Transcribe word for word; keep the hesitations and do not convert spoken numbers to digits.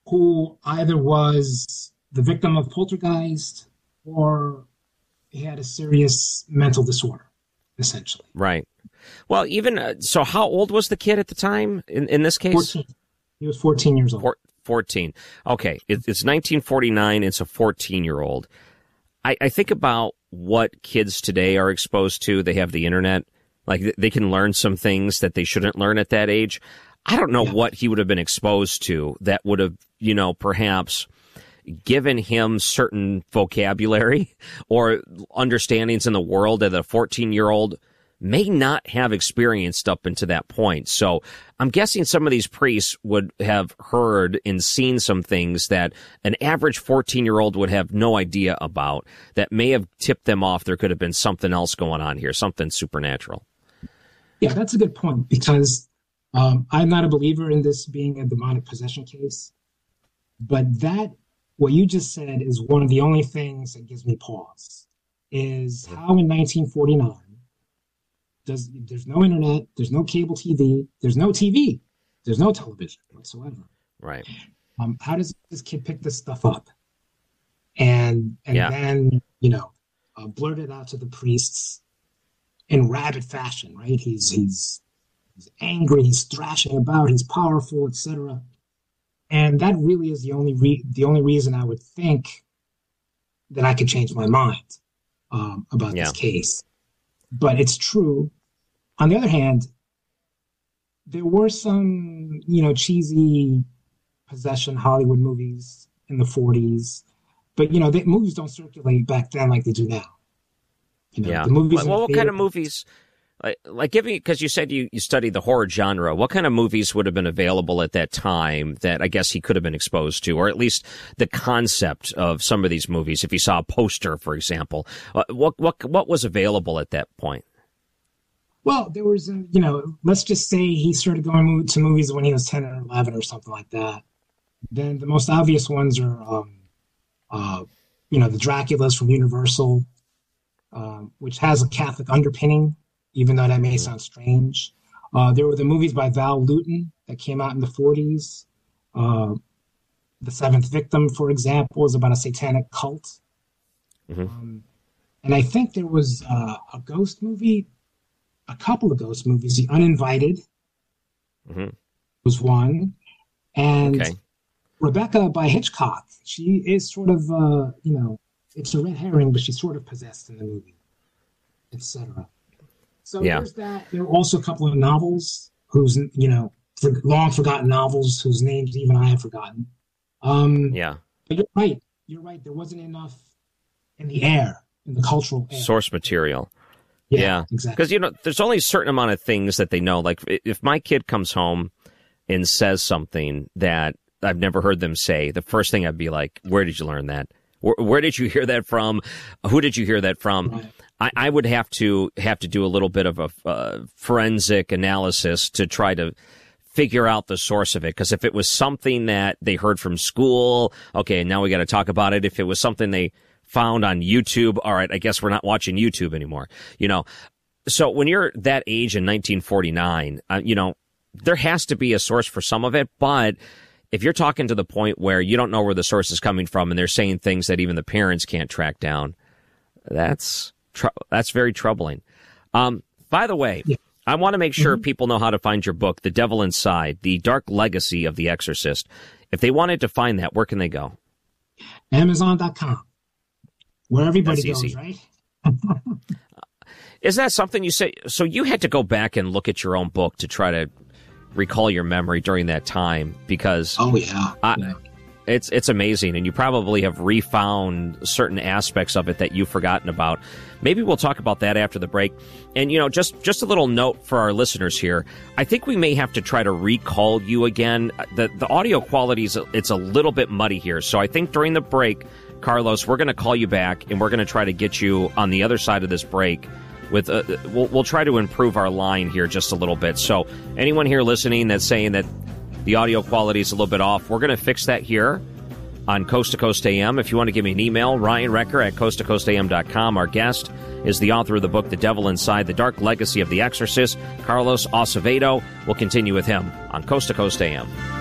who either was the victim of poltergeist or he had a serious mental disorder, essentially. Right. Well, even uh, so, how old was the kid at the time in, in this case? fourteen. He was fourteen years old. Four, fourteen. Okay. It, it's nineteen forty-nine. It's a fourteen-year-old. I, I think about what kids today are exposed to. They have the internet. Like, they can learn some things that they shouldn't learn at that age. I don't know yeah. what he would have been exposed to that would have, you know, perhaps given him certain vocabulary or understandings in the world that a fourteen-year-old may not have experienced up until that point. So I'm guessing some of these priests would have heard and seen some things that an average fourteen-year-old would have no idea about that may have tipped them off. There could have been something else going on here, something supernatural. Yeah, that's a good point, because um, I'm not a believer in this being a demonic possession case. But that, what you just said, is one of the only things that gives me pause, is how in nineteen forty-nine, Does, there's no internet, there's no cable T V, there's no T V, there's no television whatsoever. Right. Um, how does this kid pick this stuff up? And and yeah. then, you know, uh, blurt it out to the priests in rabid fashion, right? He's he's he's angry, he's thrashing about, he's powerful, et cetera. And that really is the only re- the only reason I would think that I could change my mind um, about yeah. this case. But it's true. On the other hand, there were some, you know, cheesy possession Hollywood movies in the forties. But, you know, the movies don't circulate back then like they do now. You know, yeah. the movies well, what kind of movies? Like, like give me, because you said you, you studied the horror genre. What kind of movies would have been available at that time that I guess he could have been exposed to, or at least the concept of some of these movies? If he saw a poster, for example, what what what was available at that point? Well, there was, a, you know, let's just say he started going to movies when he was ten or eleven or something like that. Then the most obvious ones are, um, uh, you know, the Draculas from Universal, um, which has a Catholic underpinning, even though that may sound strange. Uh, there were the movies by Val Lewton that came out in the forties. Uh, the Seventh Victim, for example, is about a satanic cult. Mm-hmm. Um, and I think there was uh, a ghost movie, a couple of ghost movies. The Uninvited mm-hmm. was one. And okay. Rebecca by Hitchcock, she is sort of, uh, you know, it's a red herring, but she's sort of possessed in the movie, et cetera. So yeah. there's that. There are also a couple of novels whose, you know, for long forgotten novels whose names even I have forgotten. Um, yeah. But you're right. You're right. There wasn't enough in the air, in the cultural air. Source material. Yeah, yeah. exactly. Because, you know, there's only a certain amount of things that they know. Like, if my kid comes home and says something that I've never heard them say, the first thing I'd be like, where did you learn that? Where, where did you hear that from? Who did you hear that from? Right. I, I would have to have to do a little bit of a uh, forensic analysis to try to figure out the source of it. Because if it was something that they heard from school, okay, now we got to talk about it. If it was something they found on YouTube, all right, I guess we're not watching YouTube anymore. You know, so when you're that age in nineteen forty-nine, uh, you know, there has to be a source for some of it. But if you're talking to the point where you don't know where the source is coming from and they're saying things that even the parents can't track down, that's tr- that's very troubling. Um, by the way, yeah. I want to make sure mm-hmm. people know how to find your book, The Devil Inside, The Dark Legacy of the Exorcist. If they wanted to find that, where can they go? Amazon dot com. Where everybody That's goes, easy. right? Is that something you say? So you had to go back and look at your own book to try to recall your memory during that time, because oh yeah, I, yeah. it's it's amazing, and you probably have refound certain aspects of it that you've forgotten about. Maybe we'll talk about that after the break. And you know, just just a little note for our listeners here. I think we may have to try to recall you again. The the audio quality is it's a little bit muddy here, so I think during the break, Carlos, we're going to call you back, and we're going to try to get you on the other side of this break. With uh, we'll, we'll try to improve our line here just a little bit. So anyone here listening that's saying that the audio quality is a little bit off, we're going to fix that here on Coast to Coast A M. If you want to give me an email, Ryan Recker at coast to coast a m dot com. Our guest is the author of the book, The Devil Inside, The Dark Legacy of the Exorcist, Carlos Acevedo. We'll continue with him on Coast to Coast A M.